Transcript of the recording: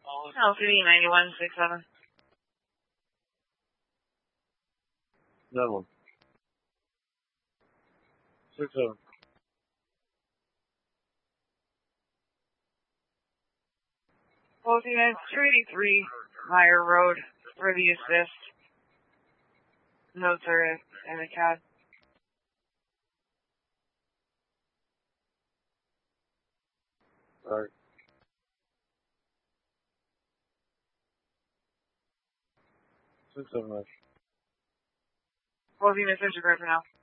LCD 9167. That one. 67. Both units, 283 Meyer Road for the assist. Notes are in the CAD. Alright. 679. Both units integrate for now.